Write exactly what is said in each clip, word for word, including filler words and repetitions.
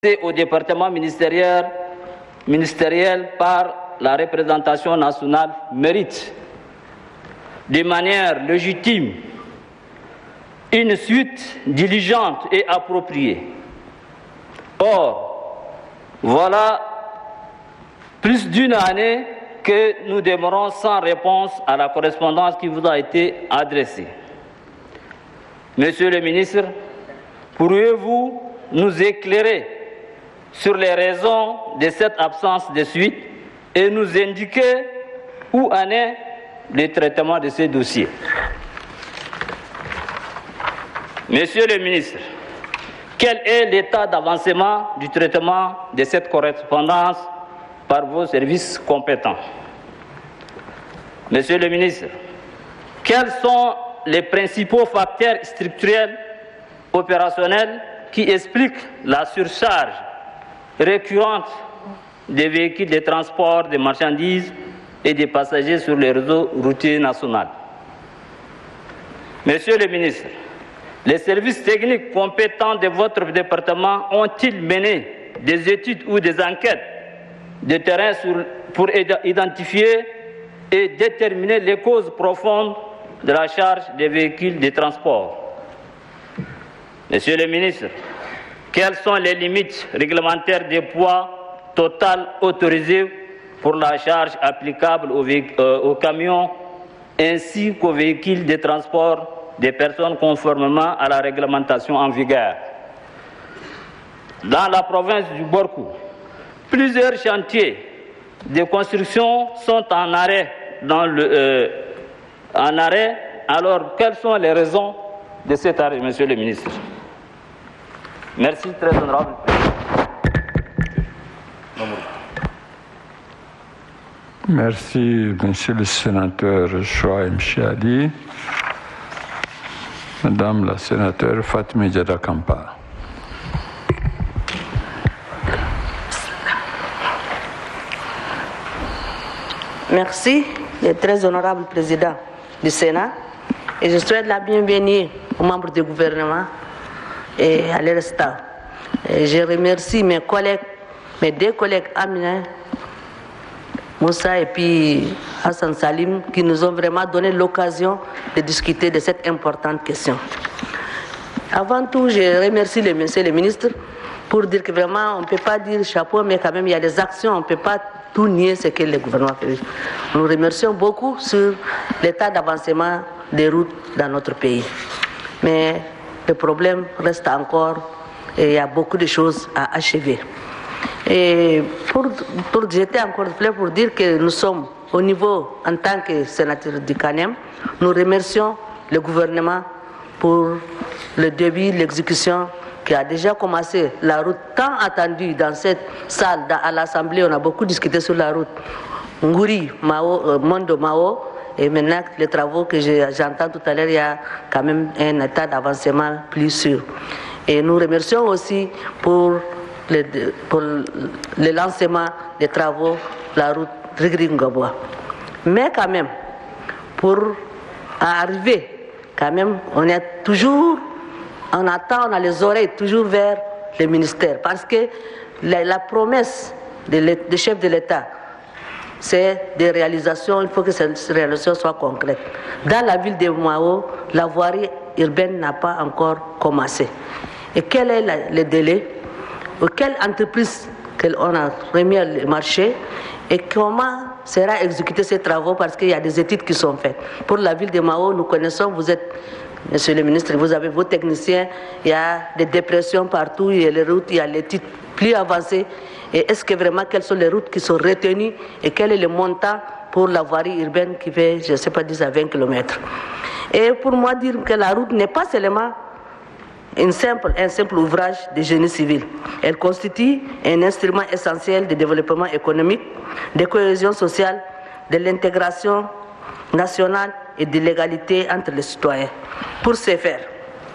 au département ministériel, ministériel par la représentation nationale mérite de manière légitime une suite diligente et appropriée. Or, voilà plus d'une année que nous demeurons sans réponse à la correspondance qui vous a été adressée. Monsieur le ministre, pourriez-vous nous éclairer sur les raisons de cette absence de suite et nous indiquer où en est le traitement de ces dossiers? Monsieur le ministre, quel est l'état d'avancement du traitement de cette correspondance par vos services compétents? Monsieur le ministre, quels sont les principaux facteurs structurels opérationnels qui expliquent la surcharge récurrente des véhicules de transport de marchandises et des passagers sur les réseaux routiers nationaux? Monsieur le ministre, les services techniques compétents de votre département ont-ils mené des études ou des enquêtes de terrain sur, pour identifier et déterminer les causes profondes de la charge des véhicules de transport? Monsieur le ministre, quelles sont les limites réglementaires des poids total autorisés pour la charge applicable aux, euh, aux camions ainsi qu'aux véhicules de transport des personnes conformément à la réglementation en vigueur? Dans la province du Borkou, plusieurs chantiers de construction sont en arrêt, dans le, euh, en arrêt. Alors, quelles sont les raisons de cet arrêt, Monsieur le ministre? Merci, très honorable. Merci, Monsieur le sénateur Chouaïm Chiali. Madame la sénatrice Fatima Diarra Kampa. Merci, le très honorable président du Sénat, et je souhaite la bienvenue aux membres du gouvernement et à leur staff. Et je remercie mes collègues, mes deux collègues Amina Moussa et puis Hassan Salim qui nous ont vraiment donné l'occasion de discuter de cette importante question. Avant tout, je remercie le monsieur le ministre pour dire que vraiment on ne peut pas dire chapeau, mais quand même il y a des actions, on ne peut pas tout nier ce que le gouvernement fait. Nous remercions beaucoup sur l'état d'avancement des routes dans notre pays. Mais le problème reste encore et il y a beaucoup de choses à achever. Et pour, pour jeter encore de fleurs pour dire que nous sommes au niveau, en tant que sénateur du Canem, nous remercions le gouvernement pour le début, l'exécution qui a déjà commencé. La route tant attendue dans cette salle, dans, à l'Assemblée, on a beaucoup discuté sur la route Ngouri, Mao, euh, Mondo Mao, et maintenant les travaux que j'entends tout à l'heure, il y a quand même un état d'avancement plus sûr. Et nous remercions aussi pour le, pour le lancement des travaux de la route Rigri-Ngabwa. Mais quand même, pour arriver, quand même, on est toujours, on attend, on a les oreilles toujours vers le ministère. Parce que la, la promesse du chef de l'État, c'est des réalisations, il faut que ces réalisations soient concrètes. Dans la ville de Mao, la voirie urbaine n'a pas encore commencé. Et quel est la, le délai? Quelle entreprise qu'on a remis au marché et comment sera exécuté ces travaux, parce qu'il y a des études qui sont faites. Pour la ville de Mao, nous connaissons, vous êtes, monsieur le ministre, vous avez vos techniciens, il y a des dépressions partout, il y a les routes, il y a l'étude plus avancée. Et est-ce que vraiment, quelles sont les routes qui sont retenues et quel est le montant pour la voirie urbaine qui fait, je ne sais pas, dix à vingt kilomètres. Et pour moi, dire que la route n'est pas seulement Une simple, un simple ouvrage de génie civil. Elle constitue un instrument essentiel de développement économique, de cohésion sociale, de l'intégration nationale et de l'égalité entre les citoyens. Pour ce faire,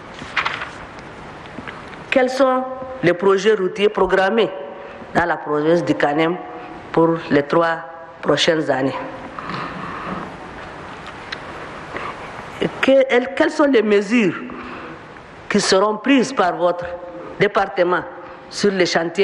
quels sont les projets routiers programmés dans la province du Canem pour les trois prochaines années? Quelles sont les mesures qui seront prises par votre département sur les chantiers